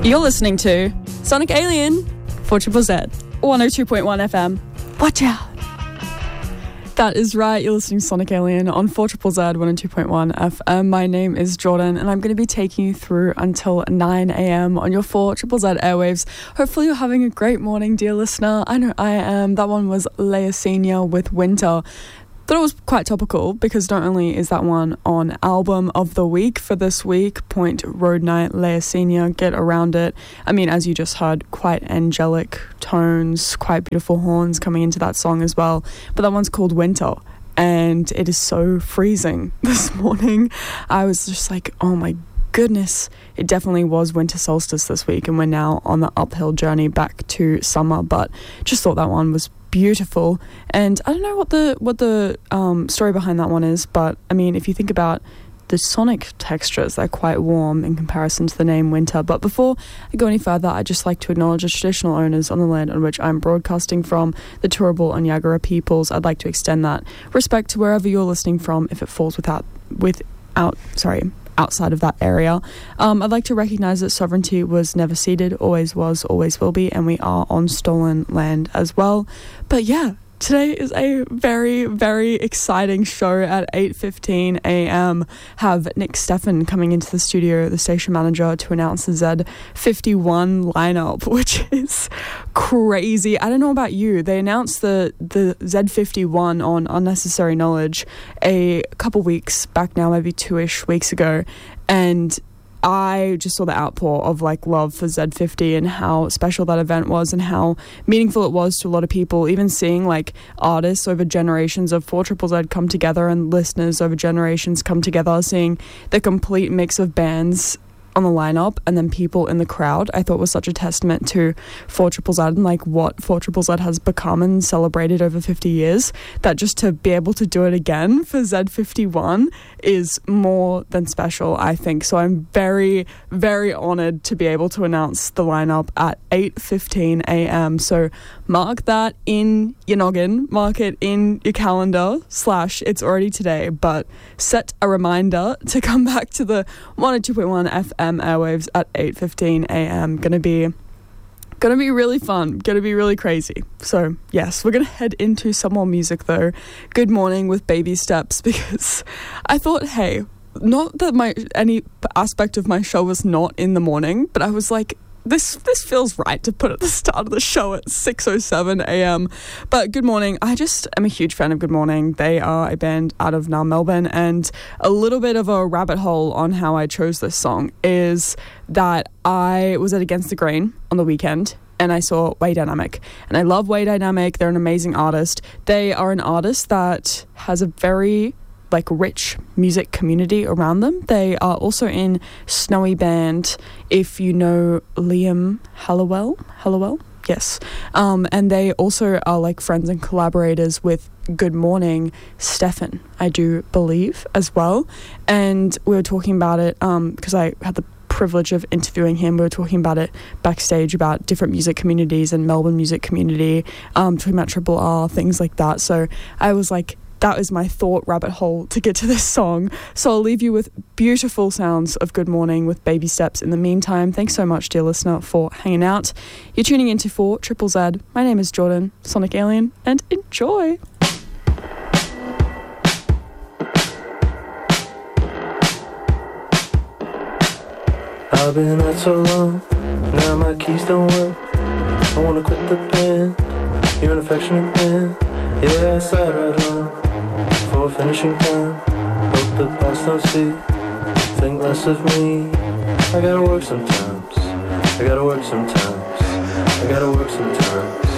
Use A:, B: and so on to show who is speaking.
A: You're listening to Sonic Alien for Triple Z, 102.1 FM. Watch out! That is right, you're listening to Sonic Alien on 4ZZZ 102.1 FM. My name is Jordan and I'm going to be taking you through until 9 a.m. on your 4ZZZ airwaves. Hopefully you're having a great morning, dear listener. I know I am. That one was Leia Senior with Winter. Thought it was quite topical because not only is that one on album of the week for this week, Point Road Night, Leia Senior, Get Around It. I mean, as you just heard, quite angelic tones, quite beautiful horns coming into that song as well. But that one's called Winter, and it is so freezing this morning. I was just like, oh my goodness, it definitely was winter solstice this week, and we're now on the uphill journey back to summer. But just thought that one was beautiful, and I don't know what the story behind that one is, but I mean, if you think about the sonic textures, they're quite warm in comparison to the name Winter. But before I go any further, I'd just like to acknowledge the traditional owners on the land on which I'm broadcasting from, the Turrbal and Yagara peoples. I'd like to extend that respect to wherever you're listening from if it falls outside of that area. I'd like to recognise that sovereignty was never ceded, always was, always will be, and we are on stolen land as well. But yeah, today is a very, very exciting show at 8:15 a.m. Have Nick Steffen coming into the studio, the station manager, to announce the Z51 lineup, which is crazy. I don't know about you. They announced the Z51 on Unnecessary Knowledge a couple weeks back now, maybe 2-ish weeks ago, and I just saw the outpour of like love for Z50 and how special that event was and how meaningful it was to a lot of people. Even seeing like artists over generations of 4ZZZ come together and listeners over generations come together, seeing the complete mix of bands on the lineup and then people in the crowd, I thought was such a testament to 4ZZZ and like what 4ZZZ has become and celebrated over 50 years, that just to be able to do it again for Z51 is more than special, I think. So I'm very, very honoured to be able to announce the lineup at 8:15 a.m. So mark that in your noggin, mark it in your calendar, / it's already today, but set a reminder to come back to the 102.1 FM airwaves at 8:15 a.m. Gonna be really fun, gonna be really crazy. So yes, we're gonna head into some more music though. Good Morning with Baby Steps, because I thought, hey, not that any aspect of my show was not in the morning, but I was like, this feels right to put at the start of the show at 6:07 a.m. But Good Morning, I just am a huge fan of Good Morning. They are a band out of now Melbourne, and a little bit of a rabbit hole on how I chose this song is that I was at Against the Grain on the weekend and I saw Way Dynamic, and I love Way Dynamic. They're an amazing artist. They are an artist that has a very rich music community around them. They are also in Snowy Band, if you know Liam Hallowell, yes, and they also are friends and collaborators with Good Morning Steffen, I do believe, as well. And we were talking about it because I had the privilege of interviewing him. We were talking about it backstage about different music communities and Melbourne music community, talking about Triple R, things like that. So I was like, that is my thought rabbit hole to get to this song. So I'll leave you with beautiful sounds of Good Morning with Baby Steps in the meantime. Thanks so much, dear listener, for hanging out. You're tuning into 4ZZZ. My name is Jordan, Sonic Alien, and enjoy!
B: I've been out so long, now my keys don't work. I wanna quit the band, you're an affectionate man. Yeah, I sat right on for finishing time. Hope the boss don't see, think less of me. I gotta work sometimes, I gotta work sometimes, I gotta work sometimes.